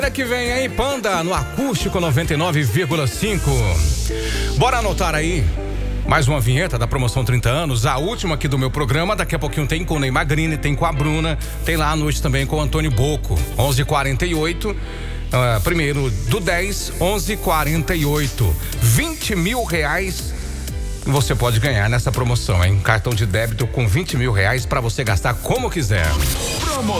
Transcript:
Que vem aí, Panda, no acústico 99,5. Bora anotar aí. Mais uma vinheta da promoção 30 anos, a última aqui do meu programa. Daqui a pouquinho tem com o Ney Magrini, tem com a Bruna, tem lá à noite também com o Antônio Boco. 11h48. Primeiro do 10, 11h48. 20 mil reais você pode ganhar nessa promoção, hein? Cartão de débito com 20 mil reais pra você gastar como quiser. Promoção